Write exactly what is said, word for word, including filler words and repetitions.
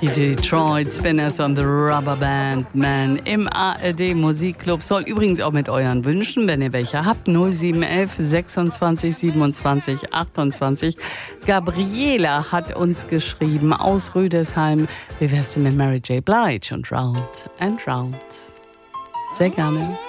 Die Detroit Spinners und the Rubber Band Man im A R D Musikclub. Soll übrigens auch mit euren Wünschen, wenn ihr welche habt, null sieben elf sechsundzwanzig siebenundzwanzig achtundzwanzig. Gabriela hat uns geschrieben aus Rüdesheim. Wie wär's denn mit Mary J. Blige und Round and Round? Sehr gerne.